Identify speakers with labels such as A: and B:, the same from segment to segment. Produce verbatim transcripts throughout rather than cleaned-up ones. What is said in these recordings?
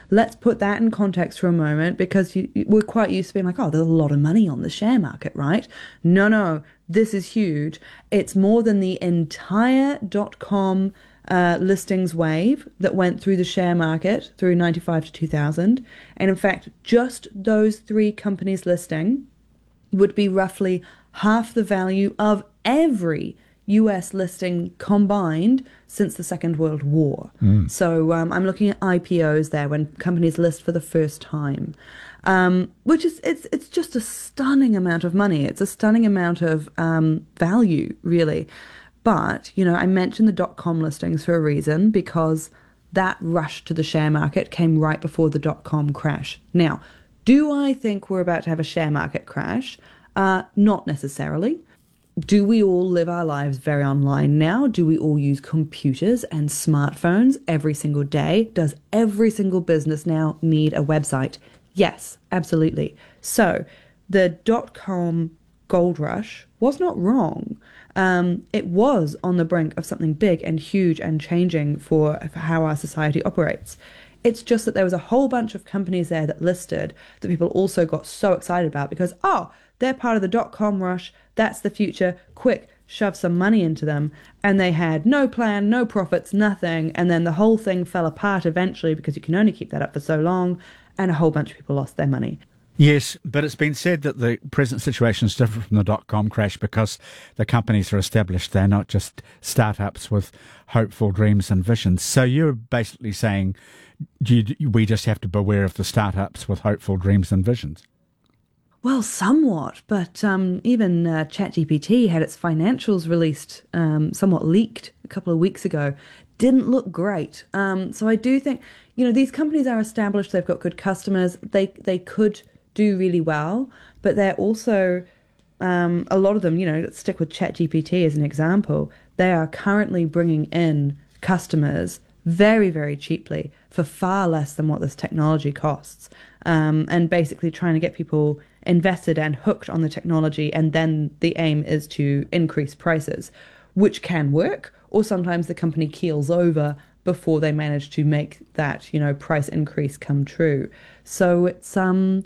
A: let's put that in context for a moment, because you, we're quite used to being like, oh, there's a lot of money on the share market, right? No, no, this is huge. It's more than the entire dot-com uh, listings wave that went through the share market through ninety-five to two thousand. And in fact, just those three companies listing would be roughly half the value of every U S listing combined since the Second World War. Mm. So um, I'm looking at I P Os there, when companies list for the first time, um, which is it's it's just a stunning amount of money. It's a stunning amount of um, value, really. But, you know, I mentioned the dot-com listings for a reason, because that rush to the share market came right before the dot-com crash. Now, do I think we're about to have a share market crash? Uh, not necessarily. Do we all live our lives very online now? Do we all use computers and smartphones every single day? Does every single business now need a website? Yes, absolutely. So the dot-com gold rush was not wrong. Um, it was on the brink of something big and huge and changing for, for how our society operates. It's just that there was a whole bunch of companies there that listed that people also got so excited about because, oh, they're part of the dot-com rush. That's the future. Quick, shove some money into them. And they had no plan, no profits, nothing. And then the whole thing fell apart eventually, because you can only keep that up for so long. And a whole bunch of people lost their money.
B: Yes, but it's been said that the present situation is different from the dot-com crash because the companies are established. They're not just startups with hopeful dreams and visions. So you're basically saying you, we just have to beware of the startups with hopeful dreams and visions.
A: Well, somewhat, but um, even uh, ChatGPT had its financials released, um, somewhat leaked a couple of weeks ago. Didn't look great. Um, so I do think, you know, these companies are established. They've got good customers. They they could do really well, but they're also, um, a lot of them, you know, let's stick with ChatGPT as an example. They are currently bringing in customers very, very cheaply for far less than what this technology costs, um, and basically trying to get people invested and hooked on the technology, and then the aim is to increase prices, which can work, or sometimes the company keels over before they manage to make that, you know, price increase come true. So it's um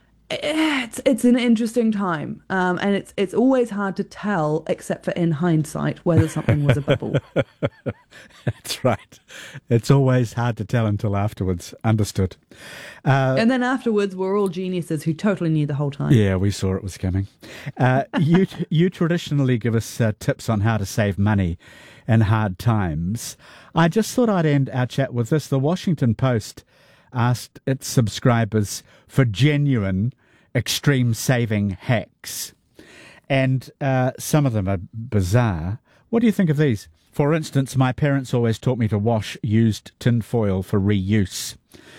A: it's it's an interesting time, um, and it's it's always hard to tell, except for in hindsight, whether something was a bubble.
B: That's right. It's always hard to tell until afterwards. Understood. Uh,
A: and then afterwards, we're all geniuses who totally knew the whole time.
B: Yeah, we saw it was coming. Uh, you you traditionally give us uh, tips on how to save money in hard times. I just thought I'd end our chat with this. The Washington Post asked its subscribers for genuine extreme saving hacks. And uh, some of them are bizarre. What do you think of these? For instance, my parents always taught me to wash used tin foil for reuse.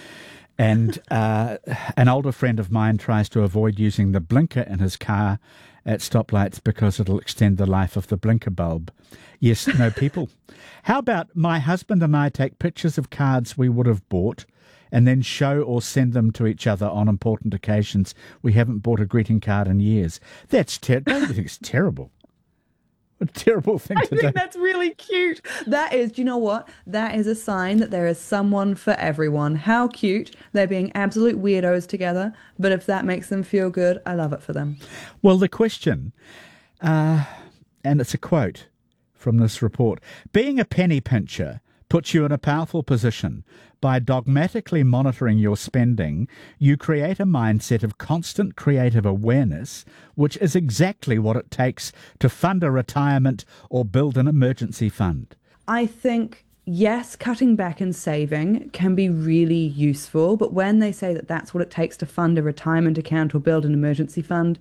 B: And uh, an older friend of mine tries to avoid using the blinker in his car at stoplights because it'll extend the life of the blinker bulb. Yes, no people. How about my husband and I take pictures of cards we would have bought and then show or send them to each other on important occasions? We haven't bought a greeting card in years. That's terrible. Don't you think it's terrible? What a terrible thing
A: I
B: to do.
A: I think that's really cute. That is, do you know what? That is a sign that there is someone for everyone. How cute. They're being absolute weirdos together. But if that makes them feel good, I love it for them.
B: Well, the question, uh, and it's a quote from this report, being a penny pincher puts you in a powerful position. By dogmatically monitoring your spending, you create a mindset of constant creative awareness, which is exactly what it takes to fund a retirement or build an emergency fund.
A: I think, yes, cutting back and saving can be really useful, but when they say that that's what it takes to fund a retirement account or build an emergency fund,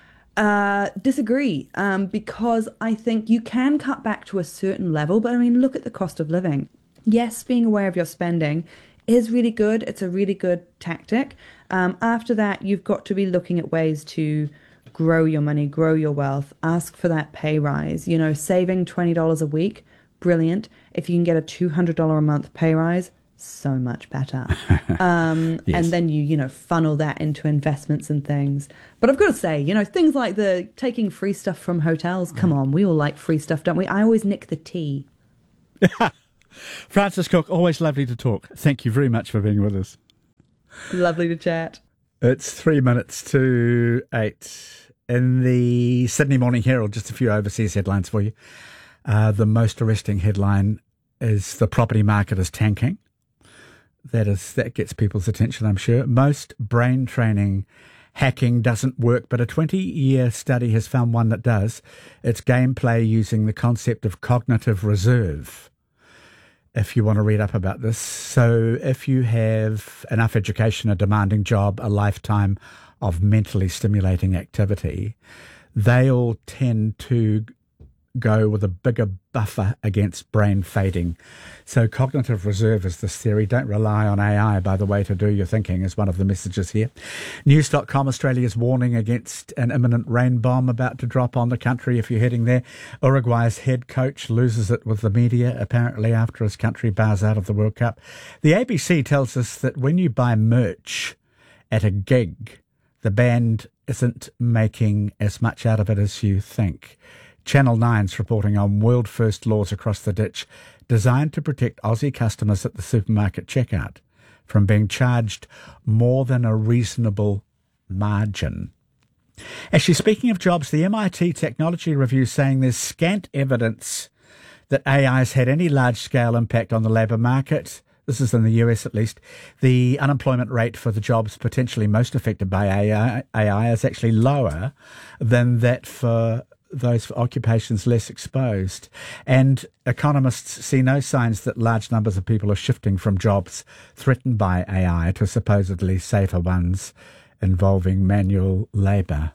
A: uh, disagree, um, because I think you can cut back to a certain level, but I mean, look at the cost of living. Yes, being aware of your spending is really good. It's a really good tactic. Um, after that, you've got to be looking at ways to grow your money, grow your wealth, ask for that pay rise. You know, saving twenty dollars a week, brilliant. If you can get a two hundred dollars a month pay rise, so much better. Um, yes. And then you, you know, funnel that into investments and things. But I've got to say, you know, things like the taking free stuff from hotels, come on, we all like free stuff, don't we? I always nick the tea.
B: Frances Cook, always lovely to talk. Thank you very much for being with us.
A: Lovely to chat.
B: It's three minutes to eight. In the Sydney Morning Herald, just a few overseas headlines for you. Uh, the most arresting headline is the property market is tanking. That is that gets people's attention, I'm sure. Most brain training hacking doesn't work, but a twenty-year study has found one that does. It's gameplay using the concept of cognitive reserve, if you want to read up about this. So if you have enough education, a demanding job, a lifetime of mentally stimulating activity, they all tend to go with a bigger buffer against brain fading. So cognitive reserve is this theory. Don't rely on A I, by the way, to do your thinking, is one of the messages here. News dot com, Australia's warning against an imminent rain bomb about to drop on the country if you're heading there. Uruguay's head coach loses it with the media, apparently, after his country bows out of the World Cup. The A B C tells us that when you buy merch at a gig, the band isn't making as much out of it as you think. Channel nine's reporting on world-first laws across the ditch designed to protect Aussie customers at the supermarket checkout from being charged more than a reasonable margin. Actually, speaking of jobs, the M I T Technology Review saying there's scant evidence that A I has had any large-scale impact on the labour market. This is in the U S at least. The unemployment rate for the jobs potentially most affected by A I, A I is actually lower than that for those for occupations less exposed. And economists see no signs that large numbers of people are shifting from jobs threatened by A I to supposedly safer ones involving manual labour.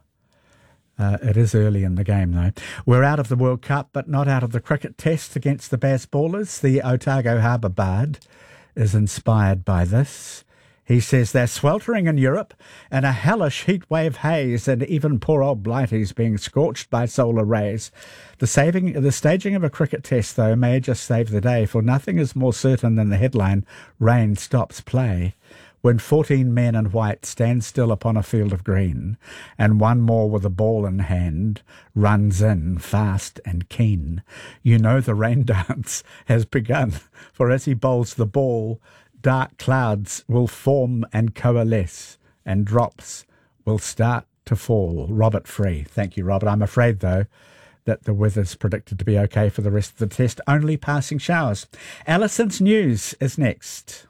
B: Uh, it is early in the game, though. We're out of the World Cup, but not out of the cricket test against the Bazballers. The Otago Harbour Bard is inspired by this. He says they're sweltering in Europe and a hellish heatwave haze, and even poor old Blighty's being scorched by solar rays. The saving, the staging of a cricket test, though, may just save the day, for nothing is more certain than the headline, "Rain stops play." When fourteen men in white stand still upon a field of green, and one more with a ball in hand runs in fast and keen, you know the rain dance has begun, for as he bowls the ball, dark clouds will form and coalesce, and drops will start to fall. Robert Free. Thank you, Robert. I'm afraid, though, that the weather's predicted to be okay for the rest of the test. Only passing showers. Allison's News is next.